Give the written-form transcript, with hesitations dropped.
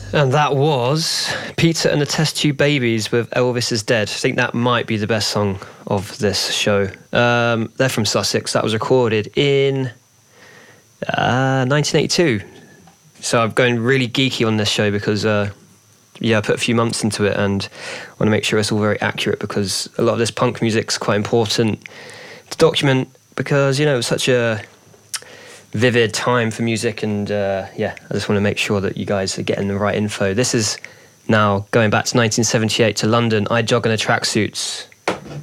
And that was Pizza and the Test Tube Babies with Elvis is Dead. I think that might be the best song of this show. They're from Sussex. That was recorded in 1982. So I'm going really geeky on this show because, I put a few months into it and I want to make sure it's all very accurate because a lot of this punk music's quite important to document because, it was such a vivid time for music and I just want to make sure that you guys are getting the right info. This is now going back to 1978 to London. I Jog in a Tracksuits.